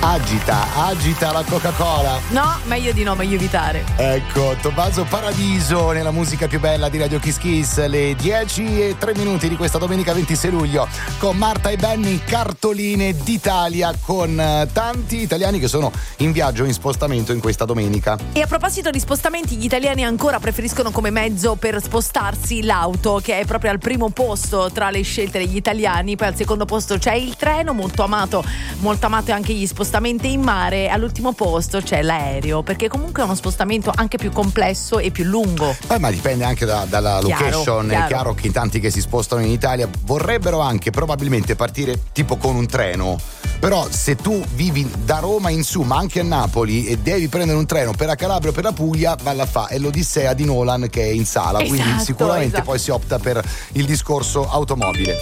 Agita la Coca-Cola. No, meglio di no, meglio evitare. Ecco, Tommaso Paradiso nella musica più bella di Radio Kiss Kiss, le 10:03 di questa domenica 26 luglio con Marta e Benny, cartoline d'Italia con tanti italiani che sono in viaggio, in spostamento in questa domenica. E a proposito di spostamenti, gli italiani ancora preferiscono come mezzo per spostarsi l'auto, che è proprio al primo posto tra le scelte degli italiani. Poi al secondo posto c'è il treno, molto amato anche gli spostamenti in mare. All'ultimo posto c'è l'aereo, perché comunque è uno spostamento anche più complesso e più lungo. Ma dipende anche dalla location. Chiaro. È chiaro che in tanti che si spostano in Italia vorrebbero anche probabilmente partire tipo con un treno, però se tu vivi da Roma in su ma anche a Napoli e devi prendere un treno per la Calabria o per la Puglia, valla a fa, è l'Odissea di Nolan che è in sala. Quindi sicuramente poi si opta per il discorso automobile.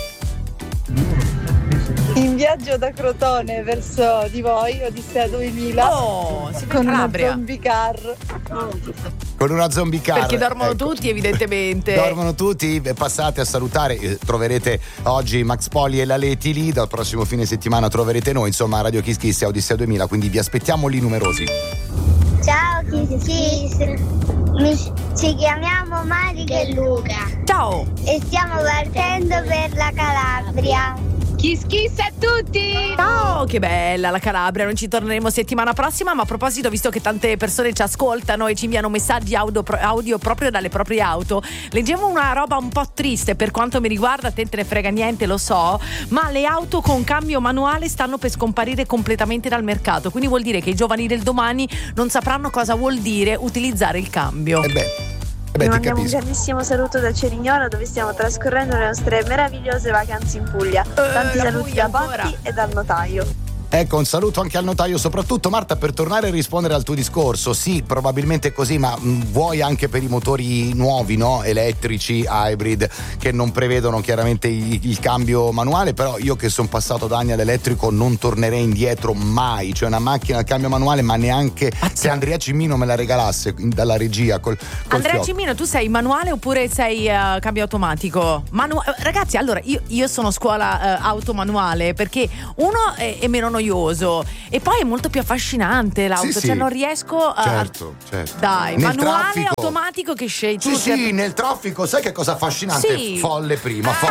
In viaggio da Crotone verso di voi, Odissea 2000, con una zombie car. Con una zombie car. Perché dormono tutti, evidentemente. Dormono tutti, passate a salutare. Troverete oggi Max Poli e la Leti lì. Dal prossimo fine settimana troverete noi, insomma, Radio Kiss Kiss e Odissea 2000. Quindi vi aspettiamo lì numerosi. Ciao Kiss Kiss, ci chiamiamo Marica e Luca. Ciao. E stiamo partendo per la Calabria. Kiss Kiss a tutti! Ciao, che bella la Calabria, non ci torneremo settimana prossima, ma a proposito, visto che tante persone ci ascoltano e ci inviano messaggi audio proprio dalle proprie auto, leggevo una roba un po' triste per quanto mi riguarda, te ne frega niente, lo so, ma le auto con cambio manuale stanno per scomparire completamente dal mercato, quindi vuol dire che i giovani del domani non sapranno cosa vuol dire utilizzare il cambio. Vi mandiamo un grandissimo saluto da Cerignola, dove stiamo trascorrendo le nostre meravigliose vacanze in Puglia. Tanti saluti da Batti e dal notaio. Ecco, un saluto anche al notaio, soprattutto Marta, per tornare a rispondere al tuo discorso. Sì, probabilmente è così, ma vuoi anche per i motori nuovi, no? Elettrici, hybrid, che non prevedono chiaramente il cambio manuale, però io che sono passato da anni all'elettrico non tornerei indietro mai. Cioè una macchina al cambio manuale, ma neanche se Andrea Cimino me la regalasse dalla regia col Andrea fiocco. Cimino, tu sei manuale oppure sei cambio automatico? Ragazzi, allora io sono scuola auto manuale, perché uno è meno noioso e poi è molto più affascinante l'auto, sì. cioè non riesco a... Certo. Dai, Nel manuale, traffico. automatico che scegli tu. Sì, nel traffico sai che cosa affascinante? Sì. Folle prima,